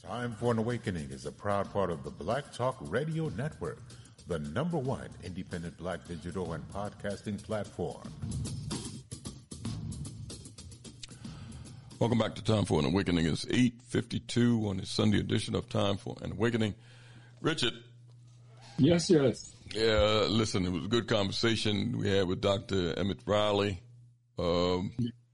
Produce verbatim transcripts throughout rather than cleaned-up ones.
Time for an Awakening is a proud part of the Black Talk Radio Network, the number one independent black digital and podcasting platform. Welcome back to Time for an Awakening. It's eight fifty-two on the Sunday edition of Time for an Awakening. Richard. Yes, yes. Yeah, listen, it was a good conversation we had with Doctor Emmett Riley. Um,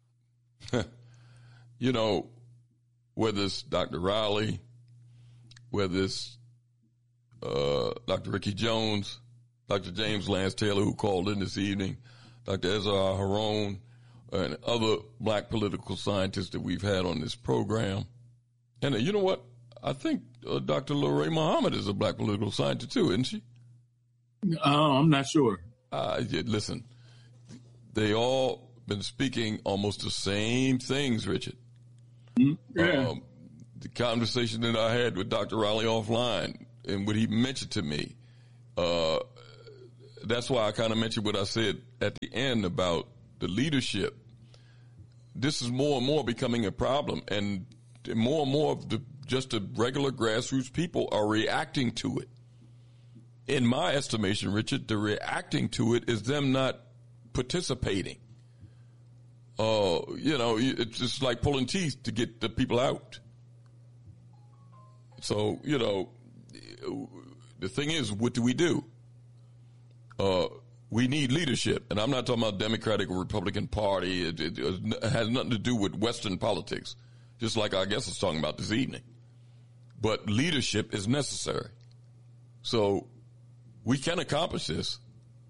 you know, whether it's Doctor Riley, whether it's uh, Doctor Ricky Jones, Doctor James Lance Taylor, who called in this evening, Doctor Ezra Harone, and other black political scientists that we've had on this program. And uh, you know what? I think uh, Doctor Lorraine Muhammad is a black political scientist too, isn't she? Uh, I'm not sure. Uh, yeah, listen, they all been speaking almost the same things, Richard. Mm-hmm. Yeah. Um, the conversation that I had with Doctor Riley offline and what he mentioned to me, uh, that's why I kind of mentioned what I said at the end about the leadership. This is more and more becoming a problem, and more and more of the just the regular grassroots people are reacting to it. In my estimation, Richard, the reacting to it is them not participating. Uh, you know, it's just like pulling teeth to get the people out. So, you know, the thing is, what do we do? Uh, we need leadership, and I'm not talking about Democratic or Republican Party. It, it, it has nothing to do with Western politics, just like I guess I was talking about this evening. But leadership is necessary. So we can accomplish this,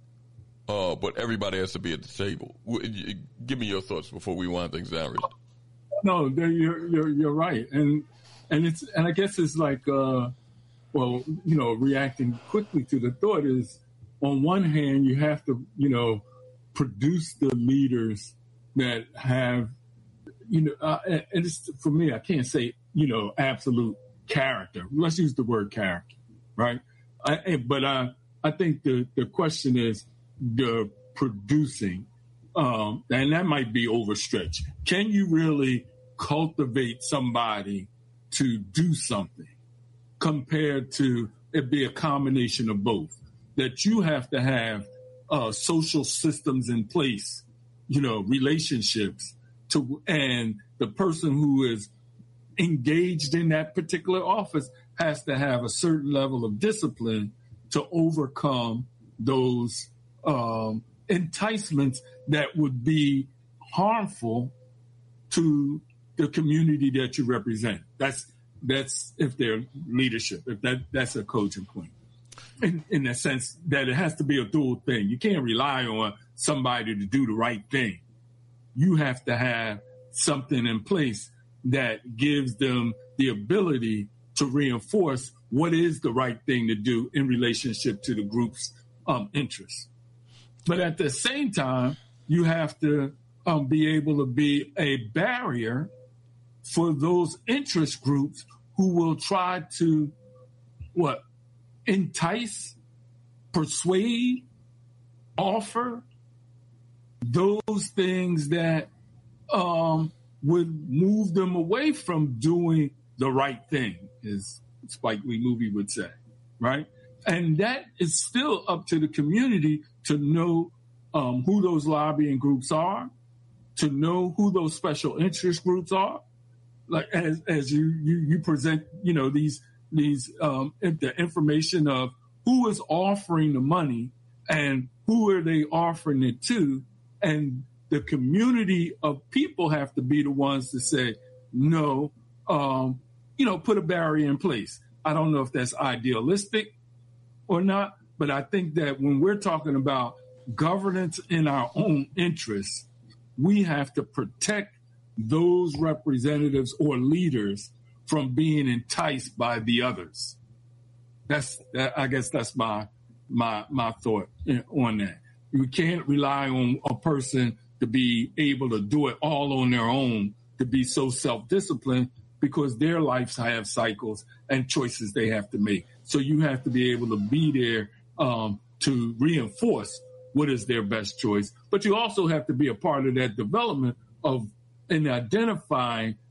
uh, but everybody has to be at the table. Give me your thoughts before we wind things down, Richard. No, you're you're you're right, and and it's and I guess it's like, uh, well, you know, reacting quickly to the thought is, on one hand, you have to, you know, produce the leaders that have, you know, uh, and it's, for me, I can't say, you know, absolute character. Let's use the word character, right? I, but I, I think the, the question is the producing, um, and that might be overstretched. Can you really cultivate somebody to do something compared to it be a combination of both? That you have to have uh, social systems in place, you know, relationships to, and the person who is engaged in that particular office has to have a certain level of discipline to overcome those um, enticements that would be harmful to the community that you represent. That's that's if they're leadership, if that that's a coaching point. In, in the sense that it has to be a dual thing. You can't rely on somebody to do the right thing. You have to have something in place that gives them the ability to reinforce what is the right thing to do in relationship to the group's um, interests. But at the same time, you have to um, be able to be a barrier for those interest groups who will try to, what, entice, persuade, offer those things that um, would move them away from doing the right thing, as Spike Lee movie would say, right? And that is still up to the community to know um, who those lobbying groups are, to know who those special interest groups are. Like as as you you, you present, you know, these these um, the information of who is offering the money and who are they offering it to, and the community of people have to be the ones to say no. Um, you know, put a barrier in place. I don't know if that's idealistic or not, but I think that when we're talking about governance in our own interests, we have to protect those representatives or leaders from being enticed by the others. That's, that, I guess that's my, my, my thought on that. You can't rely on a person to be able to do it all on their own, to be so self-disciplined, because their lives have cycles and choices they have to make. So you have to be able to be there um, to reinforce what is their best choice. But you also have to be a part of that development of in identifying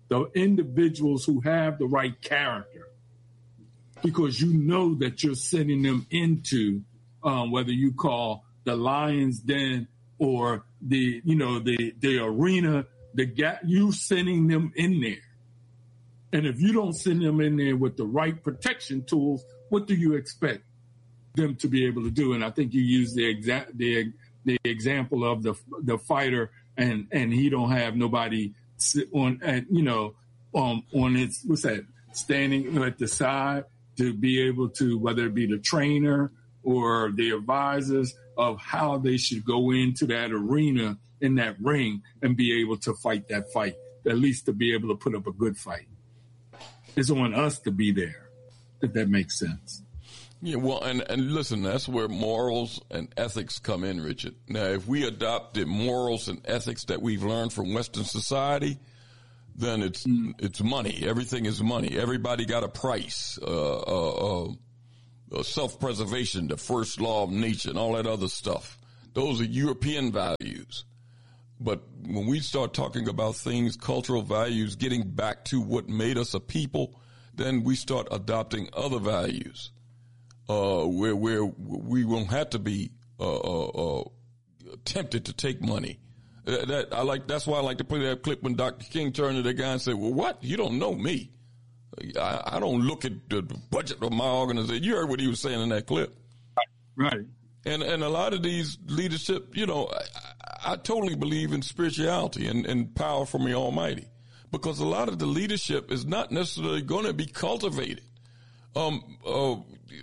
the individuals who have the right character, because you know that you're sending them into um, whether you call the Lion's Den or the, you know, the, the arena, the gap, you sending them in there. And if you don't send them in there with the right protection tools, what do you expect them to be able to do? And I think you used the exact the the example of the the fighter, and and he don't have nobody sit on, and you know, um, on his, what's that, standing at the side to be able to, whether it be the trainer or the advisors of how they should go into that arena, in that ring, and be able to fight that fight, at least to be able to put up a good fight. It's on us to be there, if that makes sense. Yeah, well, and, and listen, that's where morals and ethics come in, Richard. Now, if we adopt the morals and ethics that we've learned from Western society, then it's mm. it's money. Everything is money. Everybody got a price. Uh, uh, uh, self-preservation, the first law of nature, and all that other stuff. Those are European values. But when we start talking about things, cultural values, getting back to what made us a people, then we start adopting other values. Uh, where where we won't have to be uh, uh, uh, tempted to take money. Uh, that I like. That's why I like to play that clip when Doctor King turned to the guy and said, "Well, what? You don't know me. I, I don't look at the budget of my organization." You heard what he was saying in that clip, right? And and a lot of these leadership, you know, I, I totally believe in spirituality and, and power from the Almighty, because a lot of the leadership is not necessarily going to be cultivated. Um. Uh,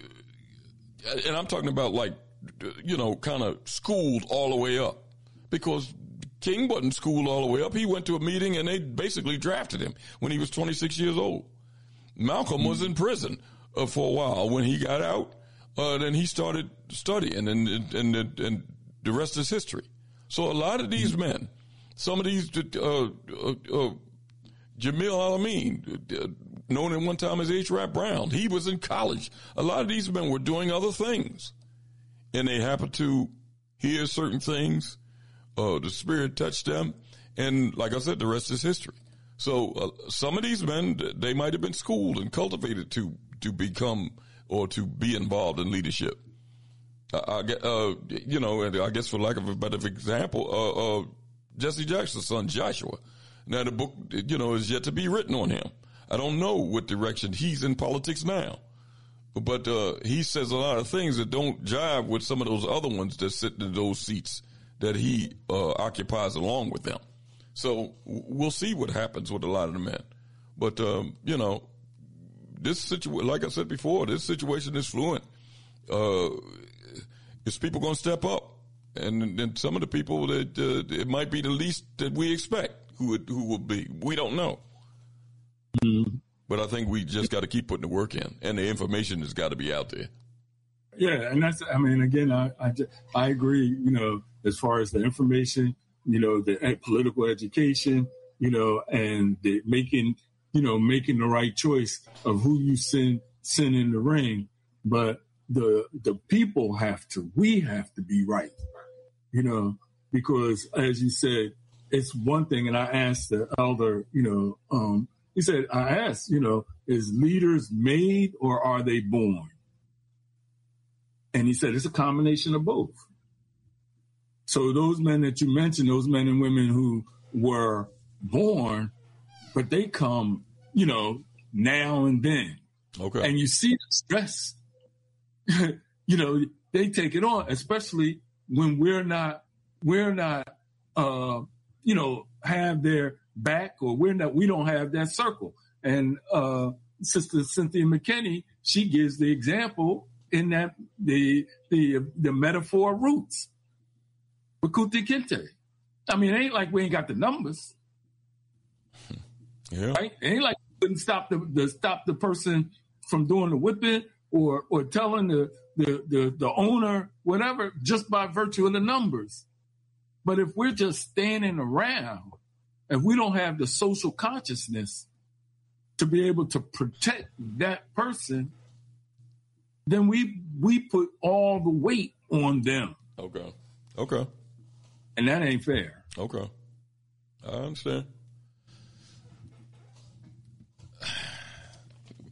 And I'm talking about, like, you know, kind of schooled all the way up, because King wasn't schooled all the way up. He went to a meeting and they basically drafted him when he was twenty-six years old. Malcolm mm-hmm. was in prison uh, for a while. When he got out, uh, then he started studying, and, and, and, and the rest is history. So a lot of these mm-hmm. men, some of these, uh, uh, uh, Jamil Al-Amin, uh, known at one time as H. Rap Brown, he was in college. A lot of these men were doing other things, and they happened to hear certain things. Uh, the Spirit touched them, and like I said, the rest is history. So uh, some of these men, they might have been schooled and cultivated to to become or to be involved in leadership. I, I uh, you know, and I guess for lack of a better example, uh, uh, Jesse Jackson's son Joshua. Now the book, you know, is yet to be written on him. I don't know what direction he's in politics now, but uh, he says a lot of things that don't jive with some of those other ones that sit in those seats that he uh, occupies along with them. So we'll see what happens with a lot of the men. But, um, you know, this situation, like I said before, this situation is fluent. Uh, is people going to step up? And, and some of the people that uh, it might be the least that we expect who would, who will be. We don't know. Mm-hmm. But I think we just got to keep putting the work in, and the information has got to be out there. Yeah, and that's, I mean, again, I, I, I agree, you know, as far as the information, you know, the political education, you know, and the making, you know, making the right choice of who you send, send in the ring. But the, the people have to, we have to be right, you know, because as you said, it's one thing. And I asked the elder, you know, um, he said, I asked, you know, is leaders made or are they born? And he said, it's a combination of both. So those men that you mentioned, those men and women who were born, but they come, you know, now and then. Okay. And you see the stress, you know, they take it on, especially when we're not, we're not, uh, you know, have their back, or we're not, we don't have that circle. And uh, Sister Cynthia McKinney, she gives the example in that the the the metaphor roots. Bakuti Kinte. I mean, it ain't like we ain't got the numbers. Yeah. Right? It ain't like we couldn't stop the, the stop the person from doing the whipping or or telling the, the the the owner whatever just by virtue of the numbers. But if we're just standing around, if we don't have the social consciousness to be able to protect that person, then we we put all the weight on them. Okay. Okay. And that ain't fair. Okay. I understand.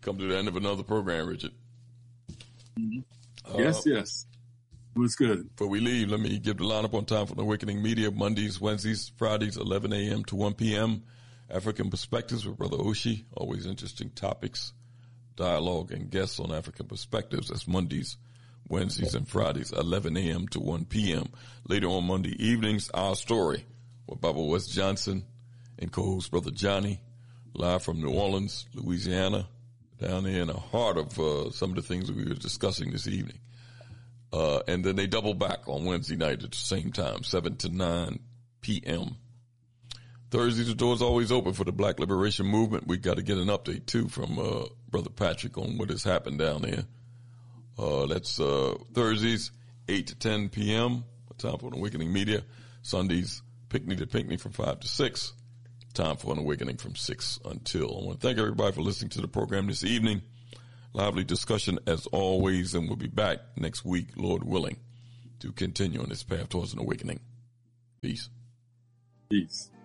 come to the end of another program, Richard. Mm-hmm. Yes, uh, yes. It was good. Before we leave, let me give the lineup on time for the Awakening Media. Mondays, Wednesdays, Fridays, eleven a.m. to one p.m. African Perspectives with Brother Oshi. Always interesting topics, dialogue, and guests on African Perspectives. That's Mondays, Wednesdays, and Fridays, eleven a.m. to one p.m. Later on Monday evenings, Our Story with Baba West Johnson and co-host Brother Johnny, live from New Orleans, Louisiana, down there in the heart of uh, some of the things that we were discussing this evening. Uh, and then they double back on Wednesday night at the same time, seven to nine p.m. Thursdays, the door's always open for the Black Liberation Movement. We got to get an update, too, from uh, Brother Patrick on what has happened down there. Uh, that's uh, Thursdays, eight to ten p.m., time for an Awakening Media. Sundays, Picnic to Picnic from five to six. Time for an Awakening from six until. I want to thank everybody for listening to the program this evening. Lively discussion as always, and we'll be back next week, Lord willing, to continue on this path towards an awakening. Peace. Peace.